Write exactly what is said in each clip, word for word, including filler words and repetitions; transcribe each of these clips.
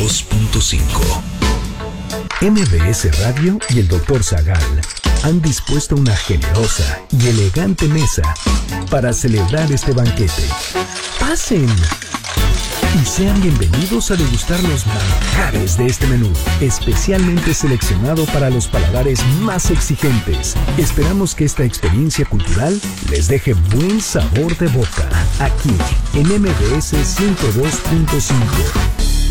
dos punto cinco. M B S Radio y el doctor Zagal han dispuesto una generosa y elegante mesa para celebrar este banquete. ¡Pasen! Y sean bienvenidos a degustar los manjares de este menú, especialmente seleccionado para los paladares más exigentes. Esperamos que esta experiencia cultural les deje buen sabor de boca, aquí en M B S ciento dos punto cinco.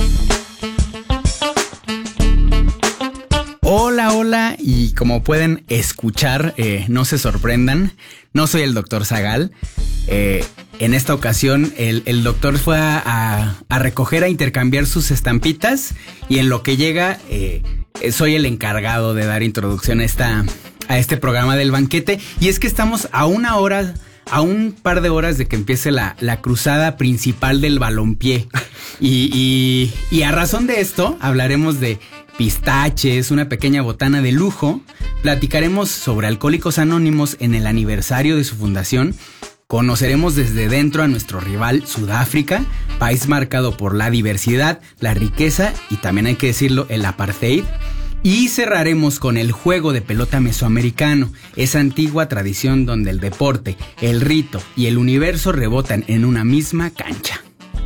Hola, hola, y como pueden escuchar, eh, no se sorprendan, no soy el doctor Zagal. Eh, en esta ocasión el, el doctor fue a, a, a recoger, a intercambiar sus estampitas, y en lo que llega eh, soy el encargado de dar introducción a, esta, a este programa del banquete. Y es que estamos a una hora, a un par de horas de que empiece la, la cruzada principal del balompié. Y, y, y a razón de esto hablaremos de pistaches, una pequeña botana de lujo. Platicaremos sobre Alcohólicos Anónimos en el aniversario de su fundación. Conoceremos desde dentro a nuestro rival Sudáfrica, país marcado por la diversidad, la riqueza y también hay que decirlo, el apartheid. Y cerraremos con el juego de pelota mesoamericano, esa antigua tradición donde el deporte, el rito y el universo rebotan en una misma cancha.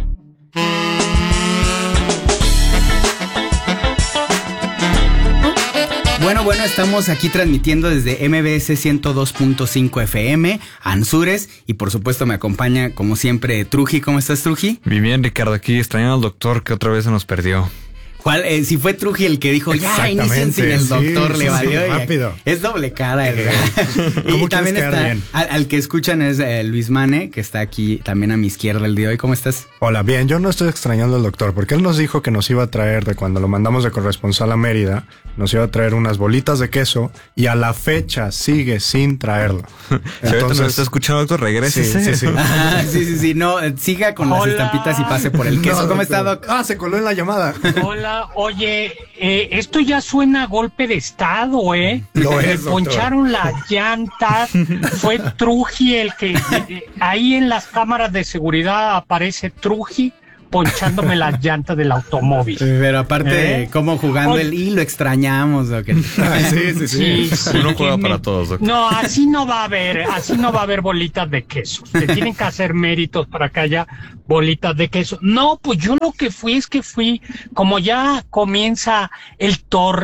Bueno, bueno, estamos aquí transmitiendo desde M B S ciento dos punto cinco F M, Anzures, y por supuesto me acompaña, como siempre, Truji. ¿Cómo estás, Truji? Bien, bien, Ricardo, aquí extrañando al doctor que otra vez se nos perdió. ¿Cuál? Eh, si fue Truji el que dijo, ya inicien sin el doctor, sí, le sí, valió. sí, rápido. Es doble cara, el ¿Cómo Y también está, al, al que escuchan es eh, Luis Mane, que está aquí también a mi izquierda el día de hoy. ¿Cómo estás? Hola, bien, yo no estoy extrañando al doctor, porque él nos dijo que nos iba a traer, de cuando lo mandamos de corresponsal a Mérida, nos iba a traer unas bolitas de queso, y a la fecha sigue sin traerlo. Si ahorita nos está escuchando, doctor, regrese. Sí, sí, sí. Ah, sí, sí, sí, no, siga con Hola. las estampitas y pase por el queso. No, ¿Cómo está, Doc? Ah, se coló en la llamada. Hola, oye, eh, esto ya suena a golpe de estado, ¿eh? Lo Me es, doctor. poncharon las llantas, fue Truji el que... eh, ahí en las cámaras de seguridad aparece Truji ponchándome las llantas del automóvil. Pero aparte, ¿Eh? como jugando Oye. el y lo extrañamos, Doc. Sí, sí, sí. Sí, sí, Uno juega que para me- todos, doctor. No, así no va a haber, así no va a haber bolitas de queso. Se tienen que hacer méritos para que haya bolitas de queso. No, pues yo lo que fui es que fui, como ya comienza el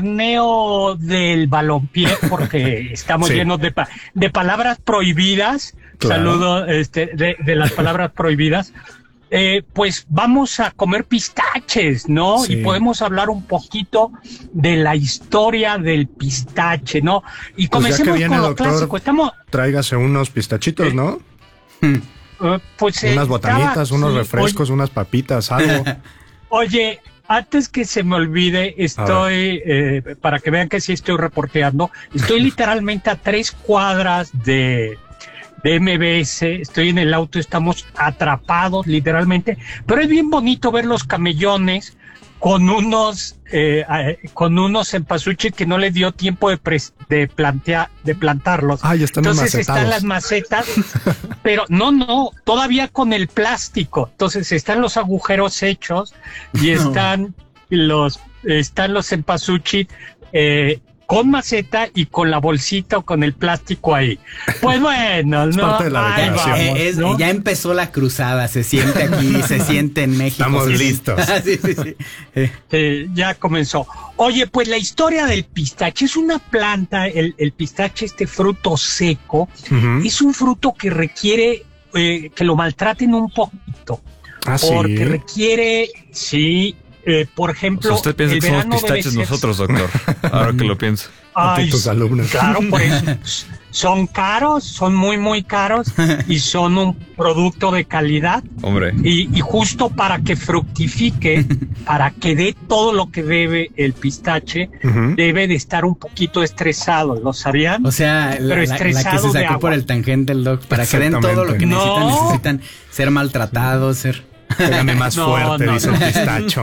torneo del balompié, porque estamos Sí. llenos de, pa- de palabras prohibidas. Claro. Saludo este, de, de las palabras prohibidas. Eh, pues vamos a comer pistaches, ¿no? Sí. Y podemos hablar un poquito de la historia del pistache, ¿no? Y Pues ya que comencemos viene, con lo doctor, clásico. Estamos, Tráigase unos pistachitos, ¿no? eh, pues... eh, Unas botanitas, estaba unos aquí. refrescos, unas papitas, algo. Oye, antes que se me olvide, estoy, eh, para que vean que sí estoy reporteando, estoy literalmente a tres cuadras de... de M B S, estoy en el auto, estamos atrapados literalmente, pero es bien bonito ver los camellones con unos eh, eh, con unos cempasúchil que no les dio tiempo de, pres- de plantear de plantarlos. Ah, ya están Entonces enmacetados. están las macetas, pero no, no, todavía con el plástico. Entonces están los agujeros hechos y están los están los cempasúchil eh, con maceta y con la bolsita o con el plástico ahí. Pues bueno, Es no, parte de la ahí decoración. vamos, Eh, es- ¿no? Ya empezó la cruzada, se siente aquí, se siente en México. Estamos Sí, sí. listos. sí, sí, sí. Eh, Eh, ya comenzó. Oye, pues la historia del pistache es una planta, el, el pistache, este fruto seco, Ujú. es un fruto que requiere eh, que lo maltraten un poquito, Ah, sí. porque requiere, sí, eh, por O ejemplo, sea, usted piensa el que somos verano debe pistaches ser- nosotros, doctor. Ahora que lo pienso. Ante Ay, tus alumnos. Claro, por eso. Son caros, son muy, muy caros y son un producto de calidad. Hombre. Y, y justo para que fructifique, para que dé todo lo que debe el pistache, Ujú. debe de estar un poquito estresado, ¿lo sabían? O sea, la, Pero la- la que estresado se de sacó agua. por el tangente el Doc, para que den todo lo que No. necesitan, necesitan ser maltratados, ser... Pégame más No, fuerte, no, dice no. el pistacho.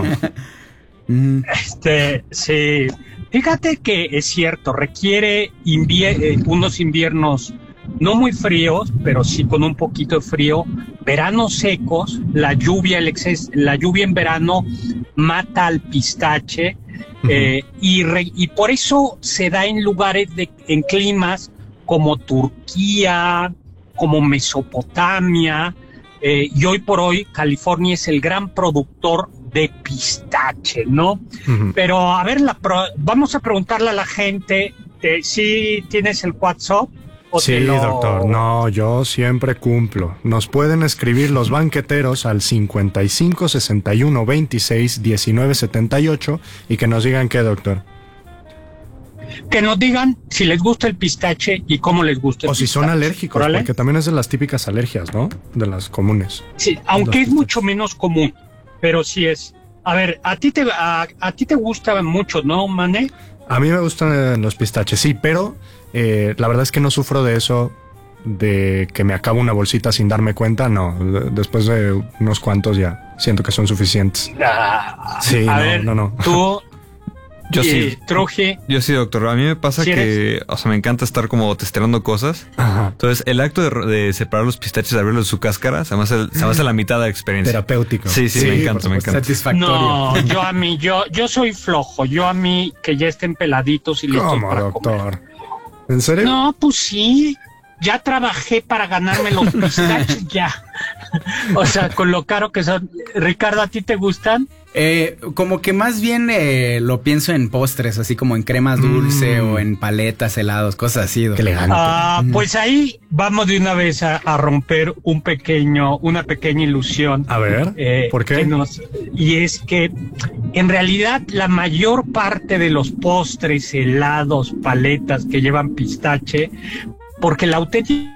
Mm. Este, sí. Fíjate que es cierto, requiere invie- eh, unos inviernos no muy fríos, pero sí con un poquito de frío, veranos secos, la lluvia, el exceso, la lluvia en verano mata al pistache, uh-huh. eh, y, re, y por eso se da en lugares, de, en climas como Turquía, como Mesopotamia, eh, y hoy por hoy California es el gran productor de pistache, ¿no? Uh-huh. Pero a ver, la pro, vamos a preguntarle a la gente, eh, ¿sí tienes el WhatsApp? ¿O sí, lo... doctor, no, yo siempre cumplo. Nos pueden escribir los banqueteros al cincuenta y cinco, sesenta y uno, veintiséis, diecinueve, setenta y ocho y que nos digan qué, doctor. Que nos digan si les gusta el pistache y cómo les gusta el o pistache. O si son alérgicos, ¿vale? Porque también es de las típicas alergias, ¿no? De las comunes. Sí, aunque es mucho menos común, pero sí es. A ver, a ti te, a, a ti te gustan mucho, ¿no, Mané? A mí me gustan los pistaches, sí, pero eh, la verdad es que no sufro de eso, de que me acabo una bolsita sin darme cuenta, no. Después de unos cuantos ya siento que son suficientes. Ah, sí, a no, ver, no, no. Tú... Yo sí. Truje. Yo sí, doctor. A mí me pasa ¿Sí que, o sea, me encanta estar como testeando cosas. Ajá. Entonces, el acto de, de separar los pistaches, de abrirlos de su cáscara, se me hace, se me hace la mitad de la experiencia. Terapéutico. Sí, sí, sí, me encanta, me encanta. Satisfactorio. No, yo a mí, yo, yo soy flojo. Yo a mí que ya estén peladitos y listos ¿Cómo, para doctor? comer. ¿En serio? No, pues sí. Ya trabajé para ganarme los pistaches, ya. O sea, con lo caro que son. Ricardo, ¿a ti te gustan? Eh, como que más bien eh, lo pienso en postres, así como en cremas dulce mm. o en paletas, helados, cosas así. Qué elegante. Ah, mm. Pues ahí vamos de una vez a, a romper un pequeño, una pequeña ilusión. A ver, eh, ¿por qué? Que nos, y es que en realidad la mayor parte de los postres, helados, paletas que llevan pistache, porque la auténtica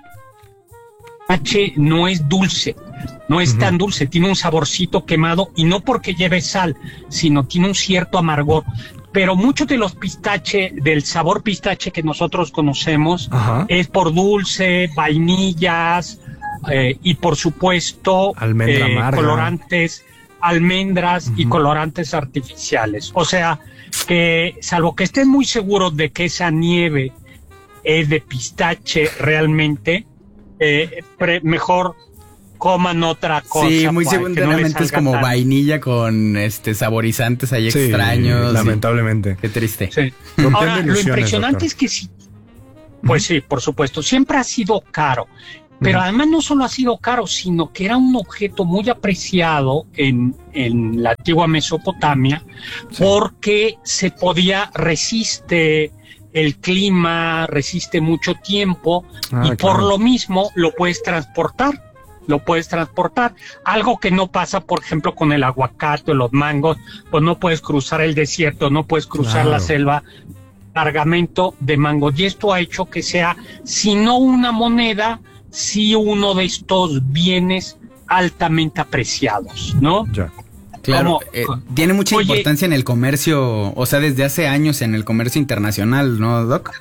pistache no es dulce. No es uh-huh. tan dulce, tiene un saborcito quemado y no porque lleve sal, sino tiene un cierto amargor. Pero muchos de los pistache, del sabor pistache que nosotros conocemos, uh-huh. es por dulce, vainillas eh, y por supuesto almendra eh, amarga, colorantes, almendras uh-huh. y colorantes artificiales. O sea que salvo que estén muy seguros de que esa nieve es de pistache realmente, eh, pre- mejor coman otra cosa. Sí, muy seguramente no es como tan... vainilla con este saborizantes ahí sí, extraños. Lamentablemente. Y... Qué triste. Sí. Ahora, lo impresionante doctor. es que sí, pues sí, por supuesto, siempre ha sido caro. Pero uh-huh. además no solo ha sido caro, sino que era un objeto muy apreciado en, en la antigua Mesopotamia, sí. porque se podía, resiste el clima, resiste mucho tiempo, ah, y claro. por lo mismo lo puedes transportar. Lo puedes transportar, algo que no pasa, por ejemplo, con el aguacate o los mangos, pues no puedes cruzar el desierto, no puedes cruzar claro. la selva, cargamento de mangos, y esto ha hecho que sea, si no una moneda, sí uno de estos bienes altamente apreciados, ¿no? Ya. Claro, Como, eh, tiene mucha oye, importancia en el comercio, o sea, desde hace años en el comercio internacional, ¿no, Doc?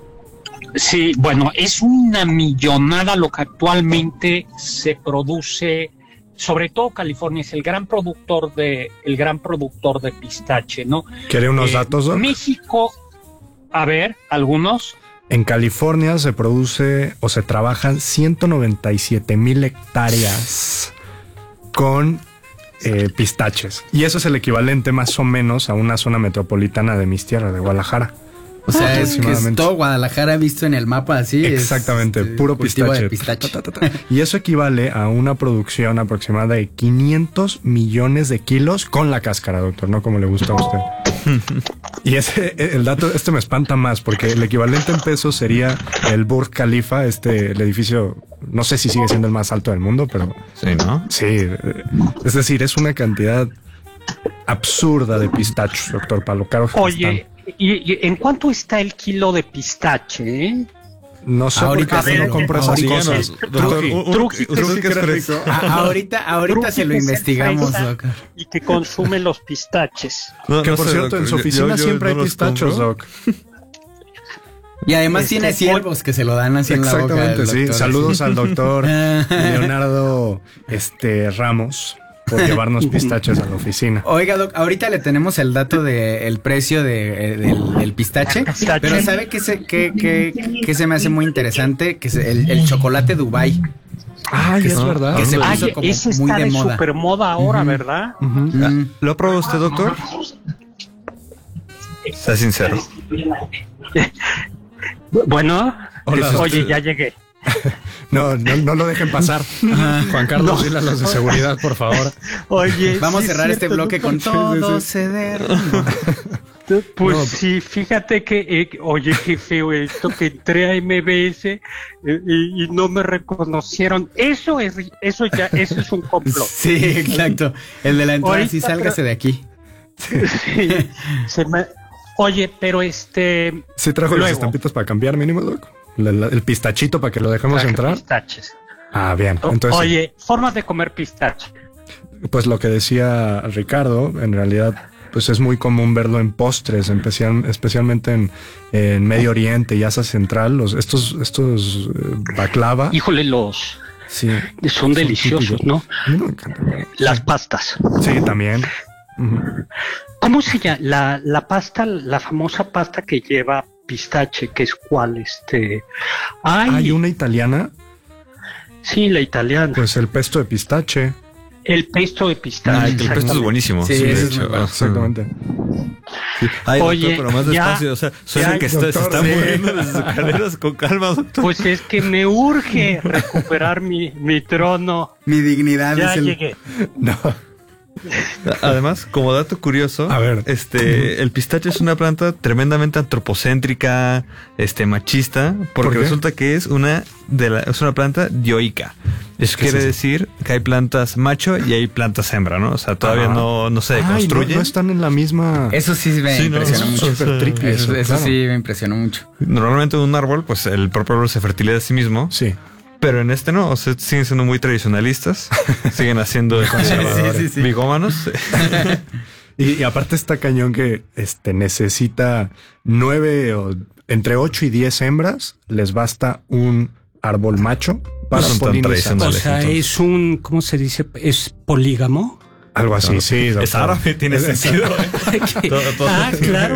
Sí, bueno, es una millonada lo que actualmente se produce, sobre todo California es el gran productor de, el gran productor de pistache, ¿no? ¿Quiere unos eh, datos, Doc? México, a ver, algunos. En California se produce o se trabajan ciento noventa y siete mil hectáreas con eh, pistaches. Y eso es el equivalente más o menos a una zona metropolitana de mis tierras, de Guadalajara. O sea, es que es todo Guadalajara visto en el mapa así. Exactamente, es, puro pistache. pistache. Ta, ta, ta, ta. Y eso equivale a una producción aproximada de quinientos millones de kilos con la cáscara, doctor, no como le gusta a usted. Y ese, el dato, este me espanta más, porque el equivalente en pesos sería el Burj Khalifa, este, el edificio, no sé si sigue siendo el más alto del mundo, pero... Sí, ¿no? Sí, es decir, es una cantidad absurda de pistachos, doctor, para lo caro que Oye, están. ¿y, y en cuánto está el kilo de pistache? Eh? No sé, ahorita porque no compro esas cosas. Doctor, Truqui, Truqui, que rico. Ahorita, ahorita se lo investigamos, Doc. Y que consume los pistaches. No, que no por sé, cierto, doctor, en su yo- oficina yo- yo siempre no hay los pistachos, compro. Doc. Y además Este, tiene siervos que se lo dan así en la boca. Exactamente, al sí. doctor, Saludos así. al doctor Leonardo este, Ramos. por llevarnos pistaches a la oficina. Oiga, Doc, ahorita le tenemos el dato del precio de, del, del pistache, pero ¿sabe qué se, qué, qué, qué se me hace muy interesante? Que es el, el chocolate Dubai. Ay, es verdad. Que se puso Ay, como ese muy está de, de moda. Super moda ahora, uh-huh. ¿verdad? Uh-huh. Uh-huh. ¿Lo ha probado usted, doctor? Sea sincero. Bueno, Hola, oye, ya llegué. No, no, no lo dejen pasar. Ajá. Juan Carlos, no. Dile a los de seguridad, por favor. Oye, vamos sí a cerrar cierto, este bloque con todo sí, sí. se derrumba. Pues no. sí, fíjate que, eh, oye, qué feo esto, que entré a M B S eh, y, y no me reconocieron. Eso es, eso ya, eso es un complot. Sí, exacto. El de la entrada, ahorita, sí, sálgase pero, de aquí. Sí, se me, oye, pero este... ¿Sí trajo luego, las estampitas para cambiar mínimo, Doc? El, el pistachito para que lo dejemos entrar. Pistaches. Ah, bien. Entonces, oye, formas de comer pistache. Pues lo que decía Ricardo, en realidad... pues es muy común verlo en postres, especial, especialmente en, en Medio Oriente y Asia Central. Los, estos estos baklava. Híjole, los... Sí. Son, son deliciosos, típicos. ¿No? A mí no me encanta. Las pastas. Sí, también. Uh-huh. ¿Cómo se llama? La, la pasta, la famosa pasta que lleva pistache, que es cuál, este... Ay. ¿Hay una italiana? Sí, la italiana. Pues el pesto de pistache. El pesto de pistache. Ah, el pesto es buenísimo. Sí, sí de hecho. Bueno. Exactamente. Sí. Ay, Oye, doctor, pero más despacio. Ya, o sea, suena que está, se está sí. moviendo las escaleras con calma, doctor. Pues es que me urge recuperar mi, mi trono. Mi dignidad. Ya es el... llegué. No. Además, como dato curioso, a ver, este, el pistache es una planta tremendamente antropocéntrica, este, machista, porque ¿Por resulta que es una de la, es una planta dioica. Eso quiere es decir que hay plantas macho y hay plantas hembra, ¿no? O sea, todavía no, no se deconstruyen. Ay, no, no están en la misma. Eso sí me sí, impresionó no, mucho. Es súper tricky eso, eso, eso claro. sí me impresionó mucho. Normalmente en un árbol, pues el propio árbol se fertiliza a sí mismo. Sí. Pero en este no, o sea, siguen siendo muy tradicionalistas, siguen haciendo de conservadores, sí, sí, sí. bigómanos. y, y aparte está cañón que este necesita nueve o entre ocho y diez hembras, les basta un árbol macho para no polinizar. O sea, entonces. Es un, ¿cómo se dice? ¿Es polígamo? Algo así, claro. Sí. Es árabe, tiene sentido. todo, todo. Ah, claro.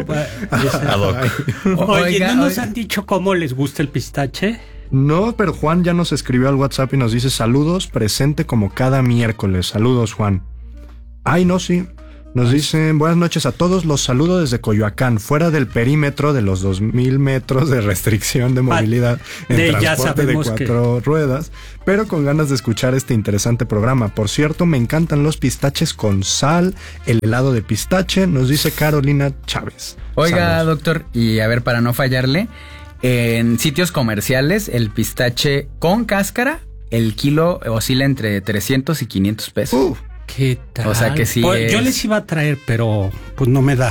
Oye, Oiga, ¿no nos oiga. han dicho cómo les gusta el pistache? No, pero Juan ya nos escribió al WhatsApp y nos dice saludos, presente como cada miércoles. Saludos, Juan. Ay, no, sí. Nos dicen buenas noches a todos, los saludo desde Coyoacán, fuera del perímetro de los dos mil metros de restricción de movilidad en de, transporte de cuatro que... ruedas, pero con ganas de escuchar este interesante programa. Por cierto, me encantan los pistaches con sal, el helado de pistache, nos dice Carolina Chávez. Oiga, Saludos. Doctor, y a ver, para no fallarle, en sitios comerciales, el pistache con cáscara, el kilo oscila entre trescientos y quinientos pesos. Uh. ¿Qué tal? O sea que sí. Pues, es... Yo les iba a traer, pero pues no me da.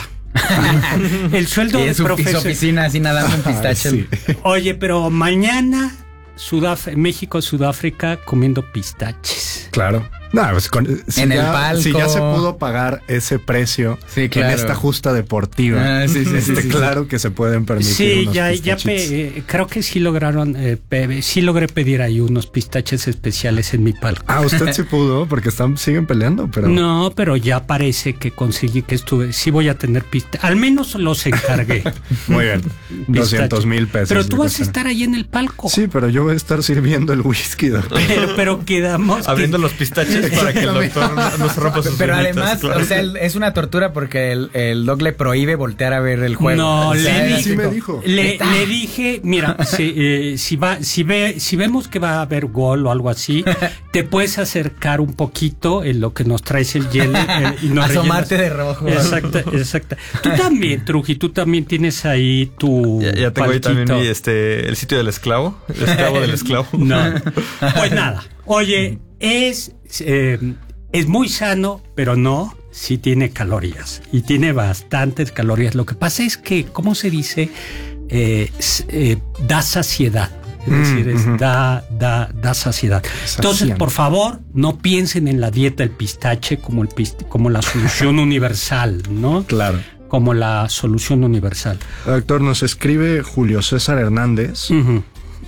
El sueldo de su, profesor. su oficina así nadando en pistache. Sí. Oye, pero mañana Sudaf- México, Sudáfrica comiendo pistaches. Claro. No, pues con, si en ya, el palco. Si ya se pudo pagar ese precio sí, claro. en esta justa deportiva, ah, sí, sí, este, sí, sí, claro sí. que se pueden permitir. Sí, unos ya, ya pe, eh, creo que sí lograron, eh, pe, sí logré pedir ahí unos pistaches especiales en mi palco. Ah, usted sí pudo, porque están siguen peleando, pero. No, pero ya parece que conseguí que estuve. Sí voy a tener pistaches. Al menos los encargué. Muy bien. doscientos mil pesos. Pero tú vas a estar ahí en el palco. Sí, pero yo voy a estar sirviendo el whisky. Pero, pero quedamos. Abriendo que... los pistaches para que el doctor no, no se rompa sus Pero uñitas, además, claro. o sea, es una tortura porque el, el doc le prohíbe voltear a ver el juego. No, o sea, le, sí di- me dijo. le, le dije, mira, si, eh, si va, si ve, si vemos que va a haber gol o algo así, te puedes acercar un poquito en lo que nos traes el hielo eh, y nos asomarte rellenas. de rojo. Exacto, exacto. Tú también, Truji, tú también tienes ahí tu Ya, ya tengo ahí palquito. también mi, este, el sitio del esclavo, el esclavo del esclavo. No, pues nada. Oye, es eh, es muy sano, pero no, sí tiene calorías y tiene bastantes calorías. Lo que pasa es que, ¿cómo se dice? Eh, s- eh, da saciedad. Es Mm, decir, es, ujú. da, da, da saciedad. Entonces, Sacian. por favor, no piensen en la dieta del pistache como, el pist- como la solución universal, ¿no? Claro. Como la solución universal. Doctor, nos escribe Julio César Hernández, Ujú.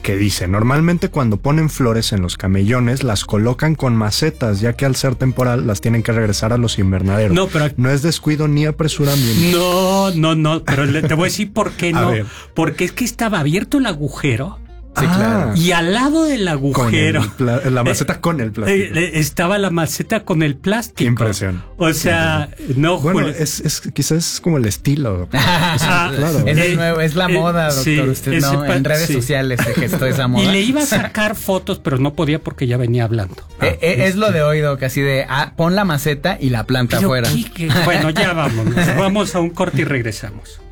que dice, normalmente cuando ponen flores en los camellones las colocan con macetas, ya que al ser temporal las tienen que regresar a los invernaderos. No, pero no es descuido ni apresuramiento. No, no, no, pero le, te voy a decir por qué no. ver. Porque es que estaba abierto el agujero. Sí, Ah. claro. Y al lado del agujero Con el pla- la maceta eh, con el plástico. eh, estaba la maceta con el plástico. Qué impresión. O sea, no, Bueno, Julio. es, es quizás es como el estilo, doctor. Ah, claro. Es, Eh, el nuevo, es la eh, moda, doctor. sí, Usted ese no, pa- en redes sí. sociales se gestó esa moda. Y le iba a sacar fotos, pero no podía porque ya venía hablando. Eh, eh, es lo de hoy, Doc, así de ah, pon la maceta y la planta Pero, afuera. ¿qué- qué? Bueno, ya vamos. Vamos a un corte y regresamos.